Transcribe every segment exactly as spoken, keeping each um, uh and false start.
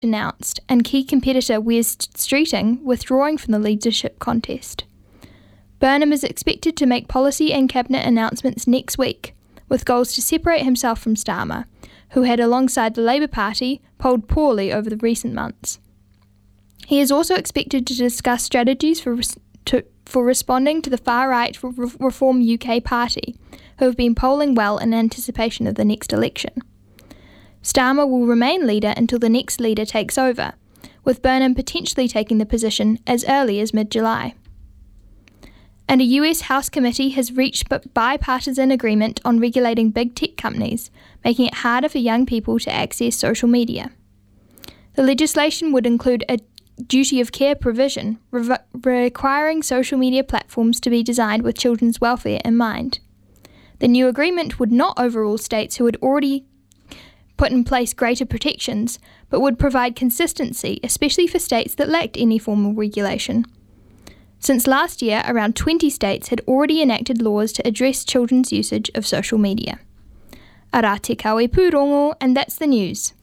announced, and key competitor Wes Streeting withdrawing from the leadership contest. Burnham is expected to make policy and cabinet announcements next week, with goals to separate himself from Starmer, who had, alongside the Labour Party, polled poorly over the recent months. He is also expected to discuss strategies for res- to, for responding to the far-right Re- Reform U K Party, who have been polling well in anticipation of the next election. Starmer will remain leader until the next leader takes over, with Burnham potentially taking the position as early as mid-July. And a U S House committee has reached bipartisan agreement on regulating big tech companies, making it harder for young people to access social media. The legislation would include a duty of care provision re- requiring social media platforms to be designed with children's welfare in mind. The new agreement would not overrule states who had already put in place greater protections, but would provide consistency, especially for states that lacked any formal regulation. Since last year, around twenty states had already enacted laws to address children's usage of social media. Ara te kawe pūrongo, and that's the news.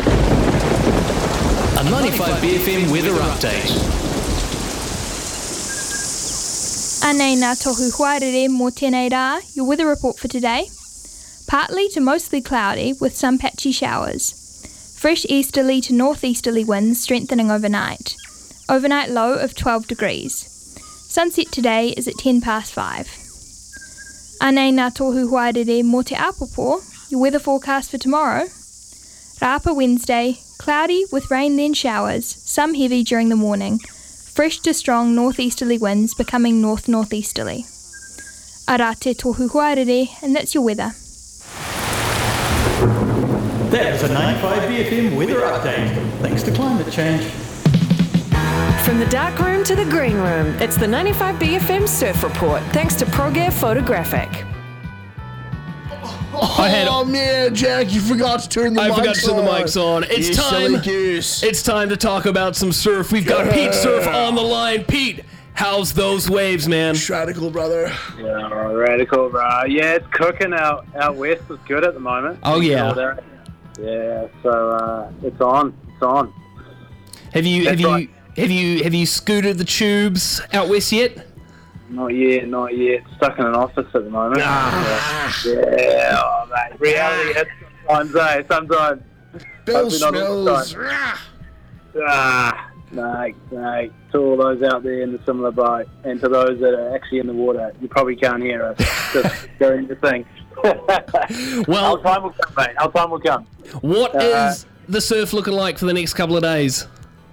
A ninety-five B F M weather update. Anei ngā tohu huarere mō tēnei rā, your weather report for today. Partly to mostly cloudy with some patchy showers. Fresh easterly to northeasterly winds strengthening overnight. Overnight low of twelve degrees. Sunset today is at ten past five. Anei ngā tohu huarere mō te Apopo, your weather forecast for tomorrow. Rapa Wednesday, cloudy with rain then showers, some heavy during the morning. Fresh to strong northeasterly winds becoming north-northeasterly. Ara te tohu huarere, and that's your weather. That was a ninety-five B F M weather update, thanks to climate change. From the dark room to the green room, it's the ninety-five B F M Surf Report, thanks to ProGear Photographic. Oh, I had, oh man, Jack, you forgot to turn the I mics on. forgot to turn the mics on. It's you time. Silly goose. It's time to talk about some surf. We've got Yeah. Pete Surf on the line. Pete, how's those waves, man? Radical, brother. Yeah, radical, bro. Yeah, it's cooking out out west. It's good at the moment. Oh yeah. Yeah, so uh, it's on. It's on. Have you have That's you right. have you have you scooted the tubes out west yet? Not yet, not yet. Stuck in an office at the moment. Ah. Yeah, yeah, oh, mate. Reality hits sometimes, eh? Sometimes. Bill Hopefully not all the smells. time. Ah, mate, mate. To all those out there in the similar boat, and to those that are actually in the water, you probably can't hear us. Just doing the thing. Well, Our time will come, mate. Our time will come. what Uh, is the surf looking like for the next couple of days?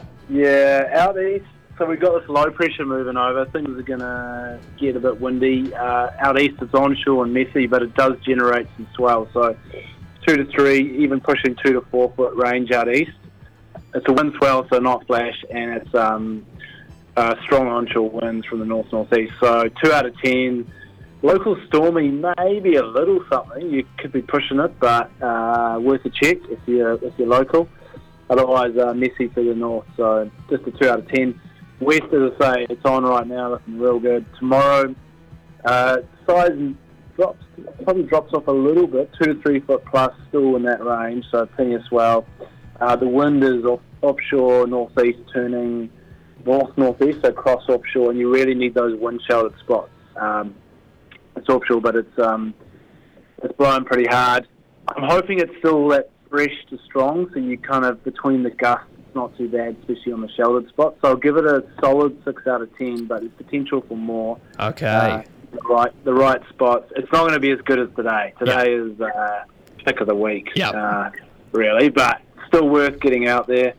Yeah, out east. So we've got this low pressure moving over. Things are going to get a bit windy. Uh, out east it's onshore and messy, but it does generate some swell. So two to three, even pushing two to four foot range out east. It's a wind swell, so not flash, and it's um, uh, strong onshore winds from the north-northeast. So two out of ten. Local stormy, maybe a little something. You could be pushing it, but uh, worth a check if you're, if you're local. Otherwise, uh, messy to the north. So just a two out of ten. West, as I say, it's on right now, looking real good. Tomorrow, uh, size drops, probably drops off a little bit, two to three foot plus, still in that range, so plenty of swell. Uh, the wind is off, offshore, northeast, turning north-northeast, so cross offshore, and you really need those wind-sheltered spots. Um, it's offshore, but it's um, it's blowing pretty hard. I'm hoping it's still that fresh to strong, so you kind of, between the gusts, it's not too bad, especially on the sheltered spots. So I'll give it a solid six out of ten, but there's potential for more. Okay. Uh, the right, the right spots. It's not going to be as good as today. Today Yep. is uh, pick of the week, Yep. uh, really, but still worth getting out there.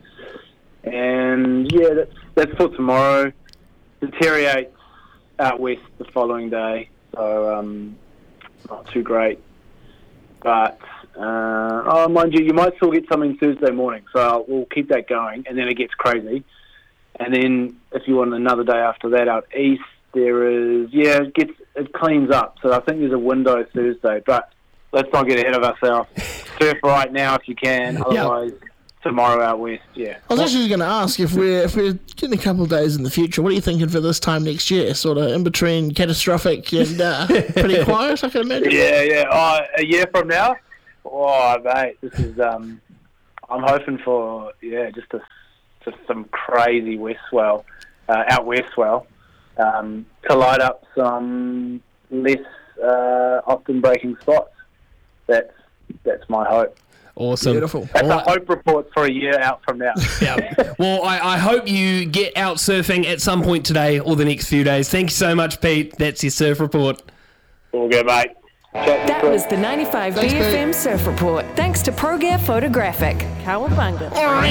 And yeah, that's, that's for tomorrow. Deteriorates out west the following day, so um, not too great. But uh, oh, mind you, you might still get something Thursday morning, so we'll keep that going, and then it gets crazy. And then if you want another day after that out east, there is, yeah, it gets, it cleans up. So I think there's a window Thursday, but let's not get ahead of ourselves. Surf right now if you can, otherwise tomorrow out west, yeah. I was actually going to ask if we're if we're getting a couple of days in the future. What are you thinking for this time next year? Sort of in between catastrophic and uh, pretty quiet, I can imagine. Yeah, yeah. Oh, a year from now? Oh, mate, this is, um, I'm hoping for yeah, just a, just some crazy west swell, uh, out west swell, um, to light up some less uh, often breaking spots. That's that's my hope. Awesome. Beautiful. That's All a right. hope report for a year out from now. Yeah. Well, I, I hope you get out surfing at some point today or the next few days. Thank you so much, Pete. That's your surf report. All good, mate. Chat That soon. was the ninety-five Thanks, B F M Surf Report. Thanks to ProGear Photographic. Cowabunga.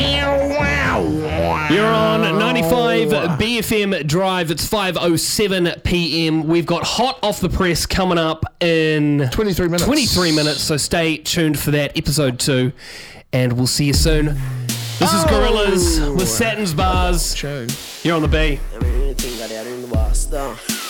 You're on ninety-five B F M Drive. It's five oh seven p.m. We've got Hot Off the Press coming up in twenty-three minutes. twenty-three minutes, so stay tuned for that, episode two, and we'll see you soon. This is Gorillas with Saturn's Bars. Tune. You're on the B. Everything got out in the wasp, though.